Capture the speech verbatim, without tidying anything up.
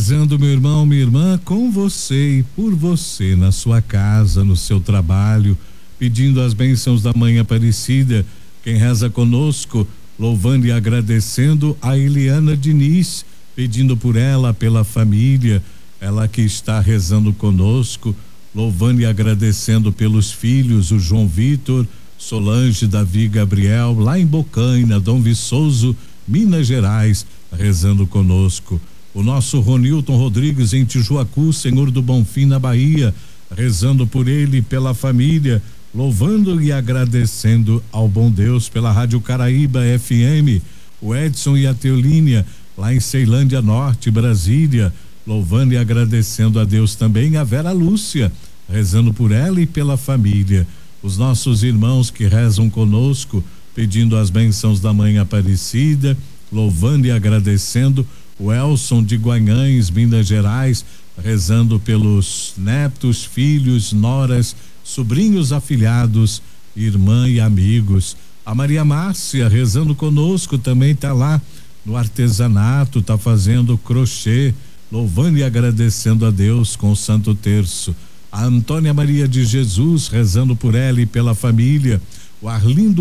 Rezando, meu irmão, minha irmã, com você e por você, na sua casa, no seu trabalho, pedindo as bênçãos da Mãe Aparecida. Quem reza conosco, louvando e agradecendo a Eliana Diniz, pedindo por ela, pela família, ela que está rezando conosco, louvando e agradecendo pelos filhos, o João Vitor, Solange, Davi, Gabriel, lá em Bocaina, Dom Viçoso, Minas Gerais, rezando conosco. O nosso Ronilton Rodrigues em Tijuacu, Senhor do Bonfim, na Bahia, rezando por ele e pela família, louvando e agradecendo ao bom Deus pela Rádio Caraíba F M. O Edson e a Teolínia, lá em Ceilândia Norte, Brasília, louvando e agradecendo a Deus também. A Vera Lúcia, rezando por ela e pela família. Os nossos irmãos que rezam conosco, pedindo as bênçãos da Mãe Aparecida, louvando e agradecendo. O Elson de Guanhães, Minas Gerais, rezando pelos netos, filhos, noras, sobrinhos afilhados, irmã e amigos. A Maria Márcia rezando conosco, também tá lá no artesanato, tá fazendo crochê, louvando e agradecendo a Deus com o Santo Terço. A Antônia Maria de Jesus rezando por ela e pela família. O Arlindo